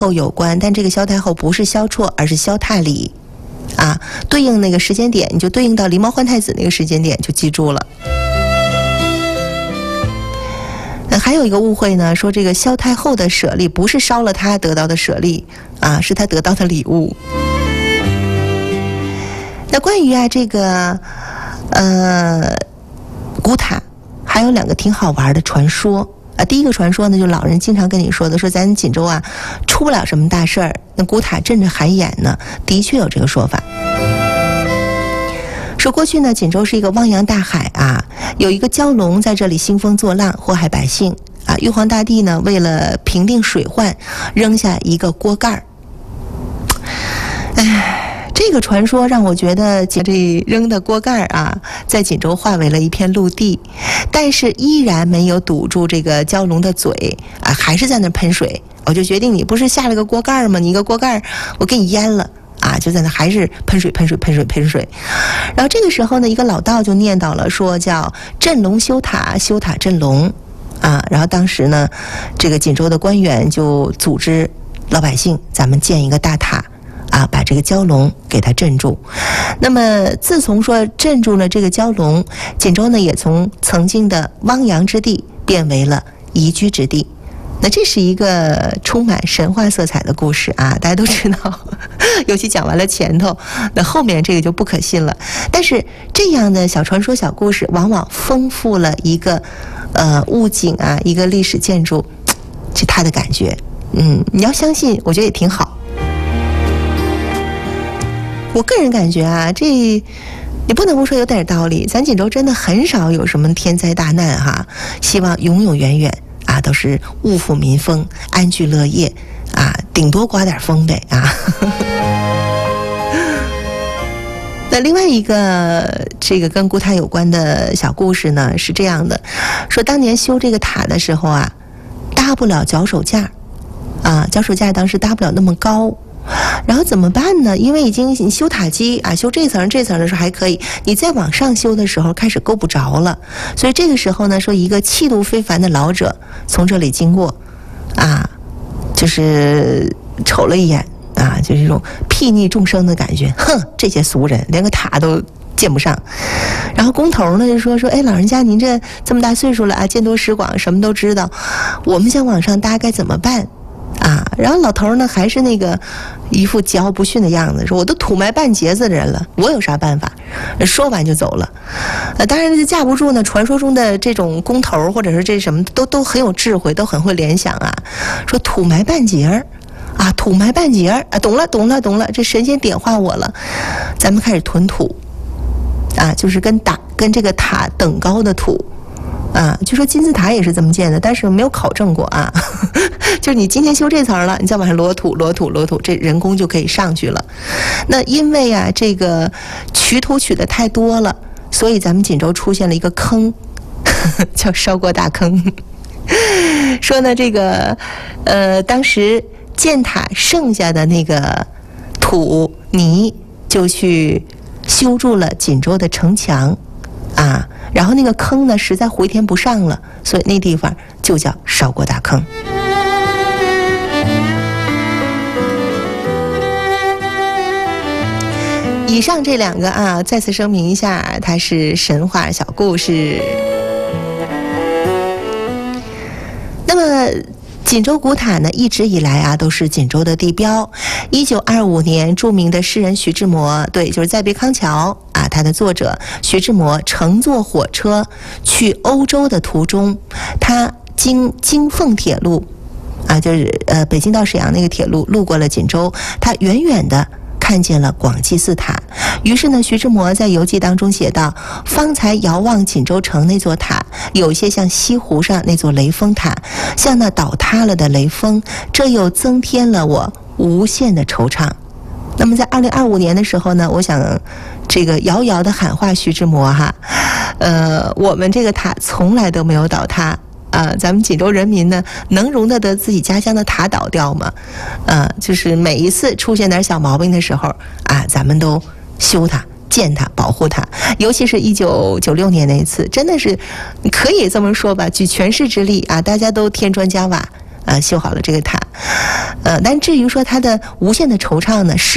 后有关，但这个萧太后不是萧绰，而是萧太里啊，对应那个时间点，你就对应到狸猫换太子那个时间点就记住了。还有一个误会呢，说这个萧太后的舍利不是烧了她得到的舍利啊，是她得到的礼物。那关于这个古塔还有2个挺好玩的传说啊。第一个传说呢，就老人经常跟你说的，说咱锦州啊出不了什么大事儿，那古塔镇着海眼呢，的确有这个说法。说过去呢，锦州是一个汪洋大海啊，有一个蛟龙在这里兴风作浪，祸害百姓啊。玉皇大帝呢，为了平定水患，扔下一个锅盖儿。这个传说让我觉得这扔的锅盖啊，在锦州化为了一片陆地，但是依然没有堵住这个蛟龙的嘴啊，还是在那喷水。我就决定，你不是下了个锅盖吗？你一个锅盖我给你淹了啊，就在那还是喷水。然后这个时候呢，一个老道就念叨了，说叫镇龙修塔，修塔镇龙啊。然后当时呢，这个锦州的官员就组织老百姓，咱们建一个大塔啊，把这个蛟龙给它镇住。那么自从说镇住了这个蛟龙，锦州呢也从曾经的汪洋之地变为了宜居之地。那这是一个充满神话色彩的故事啊，大家都知道，尤其讲完了前头，那后面这个就不可信了。但是这样的小传说、小故事，往往丰富了一个物景啊，一个历史建筑，就它的感觉。你要相信，我觉得也挺好。我个人感觉啊，这你不能不说有点道理。咱锦州真的很少有什么天灾大难哈，希望永永远远啊都是物阜民丰、安居乐业啊，顶多刮点风呗啊。那另外一个这个跟古塔有关的小故事呢，是这样的，说当年修这个塔的时候啊，搭不了脚手架啊，脚手架当时搭不了那么高。然后怎么办呢？因为已经你修塔基啊，修这层的时候还可以，你再往上修的时候开始够不着了。所以这个时候呢，说一个气度非凡的老者从这里经过啊，就是瞅了一眼啊，就是这种睥睨众生的感觉，哼，这些俗人连个塔都见不上。然后工头呢就说哎，老人家您这么大岁数了啊，见多识广，什么都知道，我们想往上搭该怎么办啊？然后老头呢还是那个一副桀骜不驯的样子，说我都土埋半截子的人了，我有啥办法？说完就走了。当然架不住呢，传说中的这种工头或者是这什么都很有智慧，都很会联想啊。说土埋半截儿啊，土埋半截儿啊，懂了，这神仙点化我了，咱们开始囤土啊，就是跟这个塔等高的土。啊，据说金字塔也是这么建的，但是没有考证过啊。就是你今天修这层了，你再往上摞土，这人工就可以上去了。那因为啊，这个取土取的太多了，所以咱们锦州出现了一个坑，叫烧锅大坑。说呢，这个当时建塔剩下的那个土泥，就去修筑了锦州的城墙啊。然后那个坑呢，实在回填不上了，所以那地方就叫烧锅大坑。以上这2个啊，再次声明一下，它是神话小故事。那么锦州古塔呢，一直以来啊都是锦州的地标。1925年，著名的诗人徐志摩，对，就是《再别康桥》啊，他的作者徐志摩乘坐火车去欧洲的途中，他经京凤铁路啊，就是北京到沈阳那个铁路，路过了锦州，他远远的看见了广济寺塔。于是呢，徐志摩在游记当中写道：方才遥望锦州城那座塔，有些像西湖上那座雷峰塔，像那倒塌了的雷锋，这又增添了我无限的惆怅。那么在2025年的时候呢，我想这个遥遥的喊话徐志摩哈，我们这个塔从来都没有倒塌啊，咱们锦州人民呢，能容得自己家乡的塔倒掉吗？就是每一次出现点小毛病的时候啊，咱们都修它、建它、保护它。尤其是1996年那一次，真的是可以这么说吧，举全市之力啊，大家都添砖加瓦修好了这个塔。但至于说他的无限的惆怅呢，是